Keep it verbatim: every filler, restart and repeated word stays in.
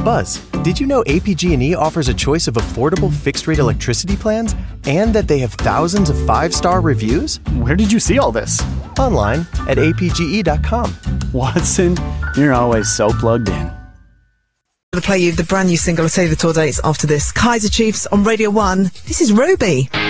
Buzz, did you know A P G and E offers a choice of affordable fixed-rate electricity plans and that they have thousands of five-star reviews? Where did you see all this? Online at A P G E dot com. Watson, you're always so plugged in. To play you the brand new single, I'll tell you the tour dates after this. Kaiser Chiefs on Radio one. This is Ruby.